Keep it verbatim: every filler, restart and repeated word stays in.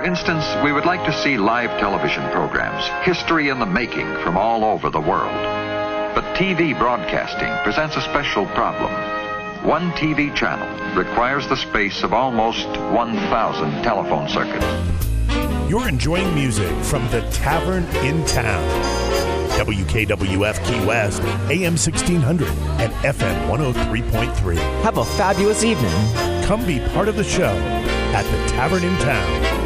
For instance, we would like to see live television programs, history in the making from all over the world. But T V broadcasting presents a special problem. One T V channel requires the space of almost one thousand telephone circuits. You're enjoying music from the Tavern in Town. W K W F Key West, A M sixteen hundred and F M one oh three point three. Have a fabulous evening. Come be part of the show at the Tavern in Town.